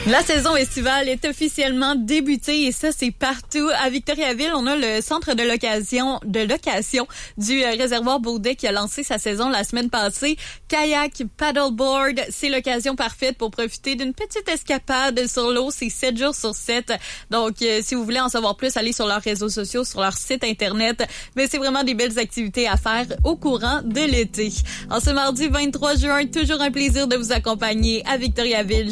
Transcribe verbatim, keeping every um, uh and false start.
La saison estivale est officiellement débutée et ça, c'est partout. À Victoriaville, on a le centre de location, de location du euh, réservoir Baudet qui a lancé sa saison la semaine passée. Kayak, paddleboard, c'est l'occasion parfaite pour profiter d'une petite escapade sur l'eau. C'est sept jours sur sept. Donc, euh, si vous voulez en savoir plus, allez sur leurs réseaux sociaux, sur leur site Internet. Mais c'est vraiment des belles activités à faire au courant de l'été. En ce mardi vingt-trois juin, toujours un plaisir de vous accompagner à Victoriaville.